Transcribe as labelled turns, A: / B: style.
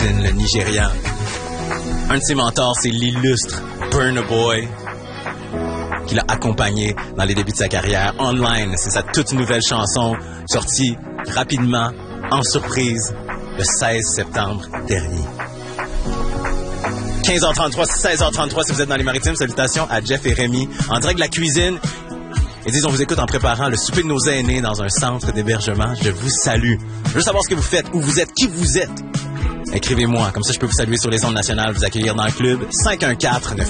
A: cuisine, le Nigérian. Un de ses mentors, c'est l'illustre Burna Boy, qui l'a accompagné dans les débuts de sa carrière. Online, c'est sa toute nouvelle chanson, sortie rapidement, en surprise, le 16 septembre dernier. 15h33, 16h33, si vous êtes dans les Maritimes, salutations à Jeff et Rémi, en direct de la cuisine. Ils disent, on vous écoute en préparant le souper de nos aînés dans un centre d'hébergement. Je vous salue. Je veux savoir ce que vous faites, où vous êtes, qui vous êtes. Écrivez-moi, comme ça je peux vous saluer sur les ondes nationales, vous accueillir dans le club 514-9